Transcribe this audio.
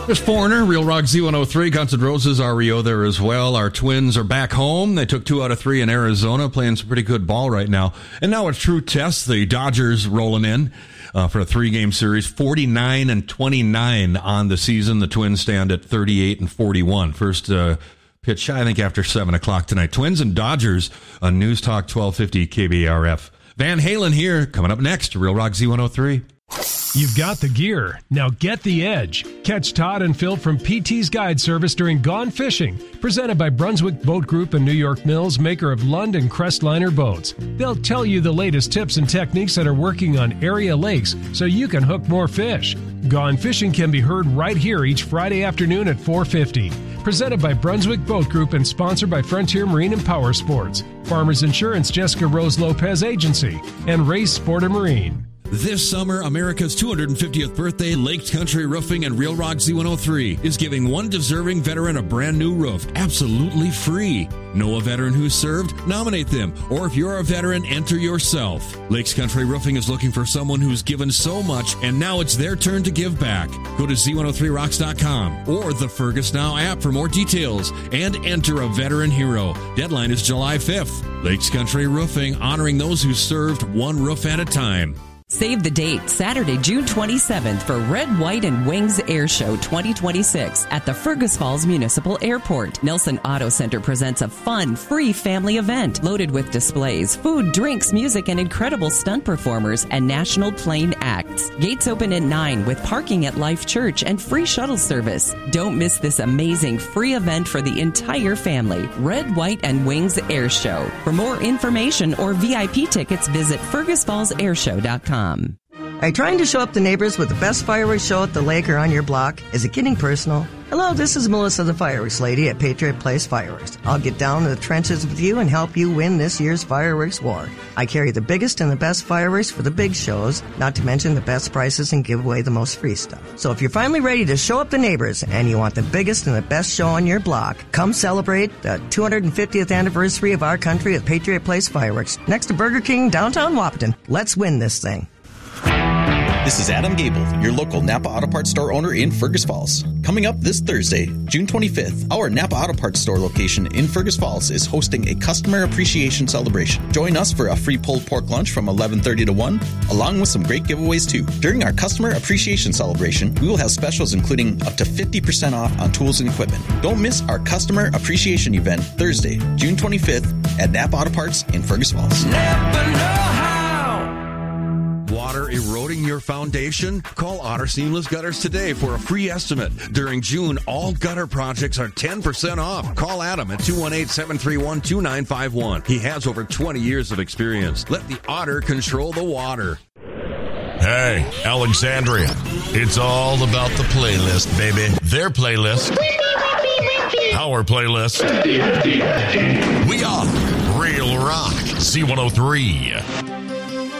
There's Foreigner, Real Rock Z103, Guns N' Roses, REO there as well. Our Twins are back home. They took 2 out of 3 in Arizona, playing some pretty good ball right now. And now a true test. The Dodgers rolling in for a 3-game series, 49-29 on the season. The Twins stand at 38-41. First pitch, I think, after 7 o'clock tonight. Twins and Dodgers on News Talk 1250 KBRF. Van Halen here, coming up next, Real Rock Z103. You've got the gear. Now get the edge. Catch Todd and Phil from PT's Guide Service during Gone Fishing, presented by Brunswick Boat Group and New York Mills, maker of Lund and Crestliner boats. They'll tell you the latest tips and techniques that are working on area lakes so you can hook more fish. Gone Fishing can be heard right here each Friday afternoon at 4:50. Presented by Brunswick Boat Group and sponsored by Frontier Marine and Power Sports, Farmers Insurance, Jessica Rose Lopez Agency, and Race Sport and Marine. This summer, America's 250th birthday, Lakes Country Roofing and Real Rock Z103 is giving one deserving veteran a brand new roof, absolutely free. Know a veteran who's served? Nominate them. Or if you're a veteran, enter yourself. Lakes Country Roofing is looking for someone who's given so much, and now it's their turn to give back. Go to Z103rocks.com or the Fergus Now app for more details and enter a veteran hero. Deadline is July 5th. Lakes Country Roofing, honoring those who served one roof at a time. Save the date, Saturday, June 27th for Red, White, and Wings Air Show 2026 at the Fergus Falls Municipal Airport. Nelson Auto Center presents a fun, free family event loaded with displays, food, drinks, music, and incredible stunt performers and national plane acts. Gates open at 9 with parking at Life Church and free shuttle service. Don't miss this amazing free event for the entire family. Red, White, and Wings Air Show. For more information or VIP tickets, visit fergusfallsairshow.com. Are you trying to show up the neighbors with the best fireworks show at the lake or on your block? Is it getting personal? Hello, this is Melissa the Fireworks Lady at Patriot Place Fireworks. I'll get down to the trenches with you and help you win this year's fireworks war. I carry the biggest and the best fireworks for the big shows, not to mention the best prices and give away the most free stuff. So if you're finally ready to show up the neighbors and you want the biggest and the best show on your block, come celebrate the 250th anniversary of our country at Patriot Place Fireworks, next to Burger King, downtown Wahpeton. Let's win this thing. This is Adam Gable, your local Napa Auto Parts store owner in Fergus Falls. Coming up this Thursday, June 25th, our Napa Auto Parts store location in Fergus Falls is hosting a customer appreciation celebration. Join us for a free pulled pork lunch from 11:30 to 1, along with some great giveaways too. During our customer appreciation celebration, we will have specials including up to 50% off on tools and equipment. Don't miss our customer appreciation event Thursday, June 25th at Napa Auto Parts in Fergus Falls. Napa know how. Water eroding your foundation? Call Otter Seamless Gutters today for a free estimate. During June, all gutter projects are 10% off. Call Adam at 218-731-2951. He has over 20 years of experience. Let the Otter control the water. Hey, Alexandria. It's all about the playlist, baby. Their playlist. Our playlist. We are Real Rock Z103.